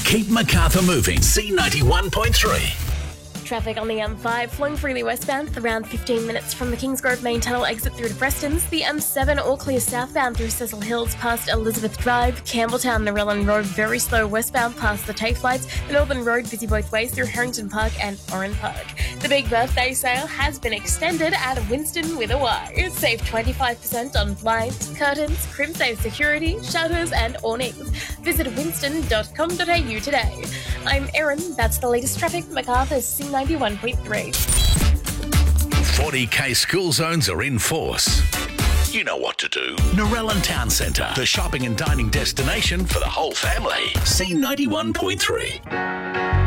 Keep Macarthur moving. C91.3. Traffic on the M5 flowing freely westbound for around 15 minutes from the Kingsgrove main tunnel exit through to Preston's. The M7 all clear southbound through Cecil Hills past Elizabeth Drive. Campbelltown Narellan Road very slow westbound past the TAFE lights. The Northern Road busy both ways through Harrington Park and Oran Park. The big birthday sale has been extended at Winston with a Y. Save 25% on blinds, curtains, Crimsafe security, shutters and awnings. Visit winston.com.au today. I'm Erin. That's the latest traffic. Macarthur's C91.3. 40k school zones are in force. You know what to do. Narellan Town Centre, the shopping and dining destination for the whole family. C91.3.